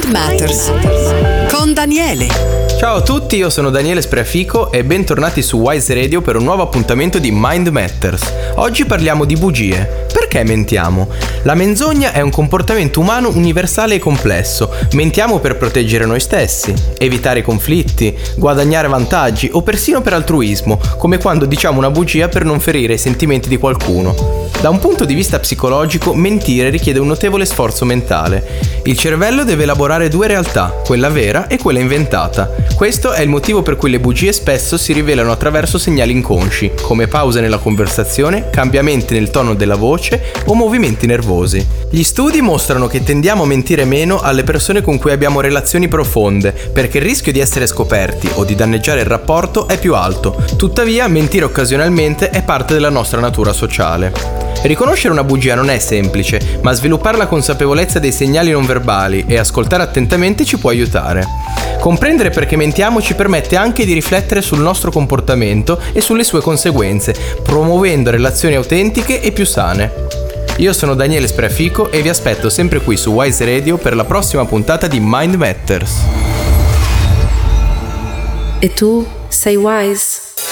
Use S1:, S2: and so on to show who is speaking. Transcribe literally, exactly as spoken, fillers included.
S1: Matters con Daniele.
S2: Ciao a tutti, io sono Daniele Spreafico e bentornati su Wise Radio per un nuovo appuntamento di Mind Matters. Oggi parliamo di bugie. Perché mentiamo? La menzogna è un comportamento umano universale e complesso. Mentiamo per proteggere noi stessi, evitare conflitti, guadagnare vantaggi o persino per altruismo, come quando diciamo una bugia per non ferire i sentimenti di qualcuno. Da un punto di vista psicologico, mentire richiede un notevole sforzo mentale. Il cervello deve elaborare due realtà, quella vera e quella inventata. Questo è il motivo per cui le bugie spesso si rivelano attraverso segnali inconsci, come pause nella conversazione, cambiamenti nel tono della voce o movimenti nervosi. Gli studi mostrano che tendiamo a mentire meno alle persone con cui abbiamo relazioni profonde, perché il rischio di essere scoperti o di danneggiare il rapporto è più alto. Tuttavia, mentire occasionalmente è parte della nostra natura sociale. Riconoscere una bugia non è semplice, ma sviluppare la consapevolezza dei segnali non verbali e ascoltare attentamente ci può aiutare. Comprendere perché mentiamo ci permette anche di riflettere sul nostro comportamento e sulle sue conseguenze, promuovendo relazioni autentiche e più sane. Io sono Daniele Spreafico e vi aspetto sempre qui su Wise Radio per la prossima puntata di Mind Matters.
S3: E tu sei wise?